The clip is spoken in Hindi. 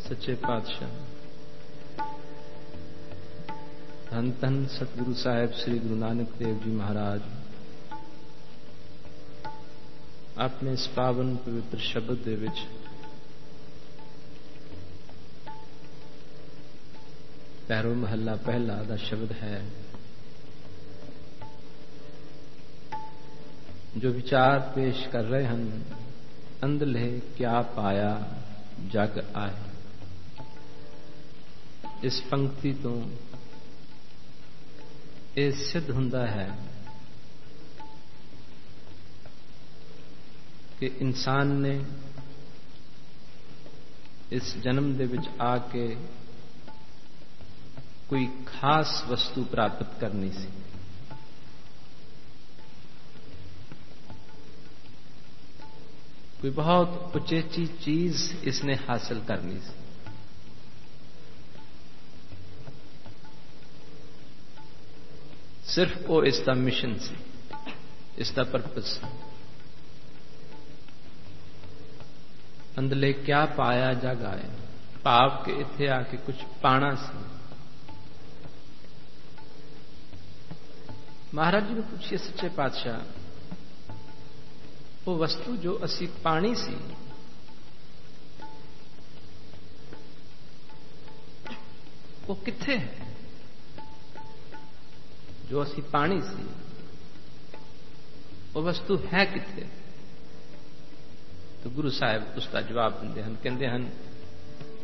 सच्चे पातशाह धन धन सतगुरु साहिब श्री गुरु नानक देव जी महाराज अपने इस पावन पवित्र शब्द दे विच पैरो महला पहला दा शब्द है जो विचार पेश कर रहे हैं अंधले क्या पाया जग आए। इस पंक्ति तो ये सिद्ध हुंदा है कि इंसान ने इस जन्म दे विच आके कोई खास वस्तु प्राप्त करनी सी। कोई बहुत उचेची चीज इसने हासिल करनी सी। सिर्फ वो इसका मिशन सी, इसका पर्पस। अंदले क्या पाया जग आए, भाव के इत्थे आके कुछ पाना सी। महाराज जी ने पूछिए सच्चे पातशाह वो वस्तु जो असी पानी सी वो किथे है? जो असी पानी सी वो वस्तु है किथे? तो गुरु साहब उसका जवाब देंदे हैं, कहंदे हैं